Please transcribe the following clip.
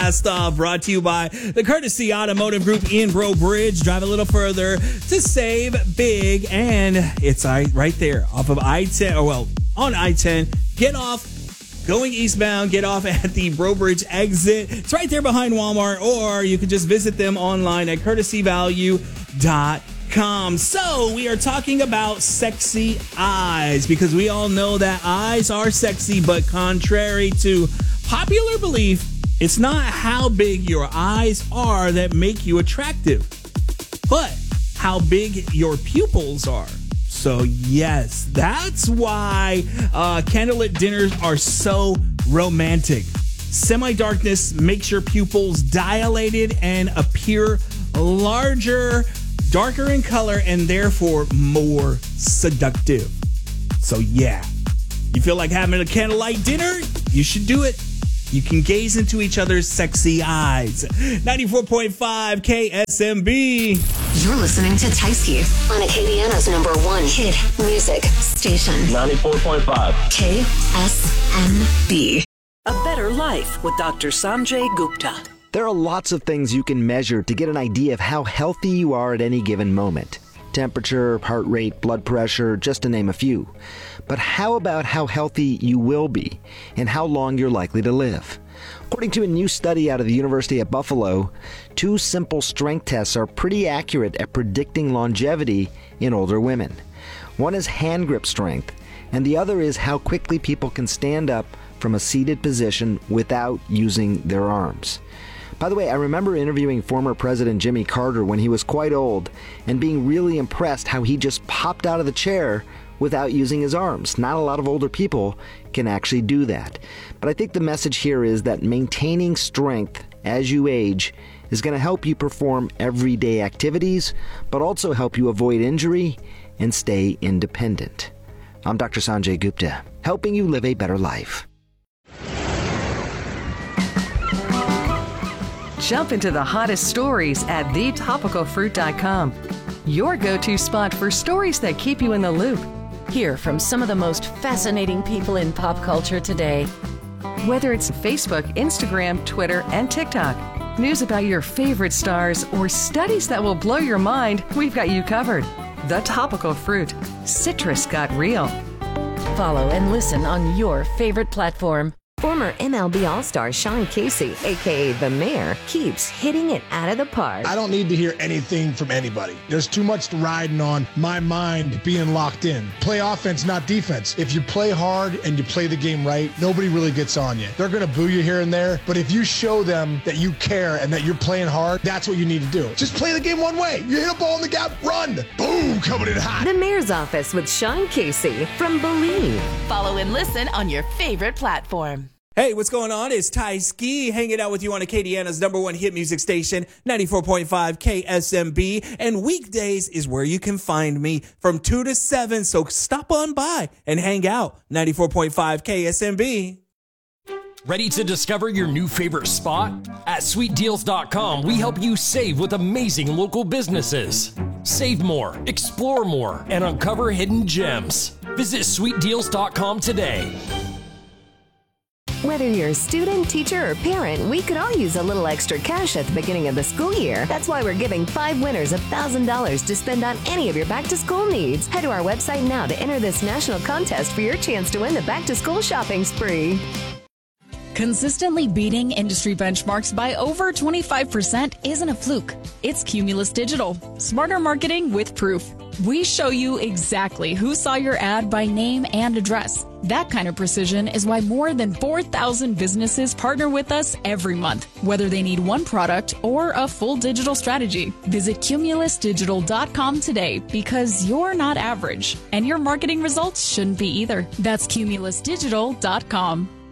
Blast Off, brought to you by the Courtesy Automotive Group in Breaux Bridge. Drive a little further to save big, and it's right there off of I-10, on I-10. Get off. Going eastbound, get off at the Breaux Bridge exit. It's right there behind Walmart, or you can just visit them online at courtesyvalue.com. So we are talking about sexy eyes, because we all know that eyes are sexy, but contrary to popular belief, it's not how big your eyes are that make you attractive, but how big your pupils are. So yes, that's why candlelit dinners are so romantic. Semi-darkness makes your pupils dilated and appear larger, darker in color, and therefore more seductive. So yeah, you feel like having a candlelight dinner? You should do it. You can gaze into each other's sexy eyes. 94.5 KSMB. You're listening to Tysky on Acadiana's #1 hit music station. 94.5 KSMB. A Better Life with Dr. Sanjay Gupta. There are lots of things you can measure to get an idea of how healthy you are at any given moment. Temperature, heart rate, blood pressure, just to name a few. But how about how healthy you will be and how long you're likely to live? According to a new study out of the University of Buffalo, 2 simple strength tests are pretty accurate at predicting longevity in older women. One is hand grip strength, and the other is how quickly people can stand up from a seated position without using their arms. By the way, I remember interviewing former President Jimmy Carter when he was quite old and being really impressed how he just popped out of the chair without using his arms. Not a lot of older people can actually do that. But I think the message here is that maintaining strength as you age is going to help you perform everyday activities, but also help you avoid injury and stay independent. I'm Dr. Sanjay Gupta, helping you live a better life. Jump into the hottest stories at thetopicalfruit.com. Your go-to spot for stories that keep you in the loop. Hear from some of the most fascinating people in pop culture today. Whether it's Facebook, Instagram, Twitter, and TikTok, news about your favorite stars, or studies that will blow your mind, we've got you covered. The Topical Fruit. Citrus got real. Follow and listen on your favorite platform. Former MLB All-Star Sean Casey, a.k.a. The Mayor, keeps hitting it out of the park. I don't need to hear anything from anybody. There's too much riding on my mind being locked in. Play offense, not defense. If you play hard and you play the game right, nobody really gets on you. They're going to boo you here and there, but if you show them that you care and that you're playing hard, that's what you need to do. Just play the game one way. You hit a ball in the gap, run. Boom, coming in hot. The Mayor's Office with Sean Casey from Believe. Follow and listen on your favorite platform. Hey, what's going on? It's Ty Ski hanging out with you on Acadiana's #1 hit music station, 94.5 KSMB. And weekdays is where you can find me from 2 to 7. So stop on by and hang out. 94.5 KSMB. Ready to discover your new favorite spot? At sweetdeals.com, we help you save with amazing local businesses. Save more, explore more, and uncover hidden gems. Visit sweetdeals.com today. Whether you're a student, teacher, or parent, we could all use a little extra cash at the beginning of the school year. That's why we're giving 5 winners $1,000 to spend on any of your back-to-school needs. Head to our website now to enter this national contest for your chance to win the back-to-school shopping spree. Consistently beating industry benchmarks by over 25% isn't a fluke. It's Cumulus Digital. Smarter marketing with proof. We show you exactly who saw your ad by name and address. That kind of precision is why more than 4,000 businesses partner with us every month, whether they need one product or a full digital strategy. Visit cumulusdigital.com today, because you're not average, and your marketing results shouldn't be either. That's cumulusdigital.com.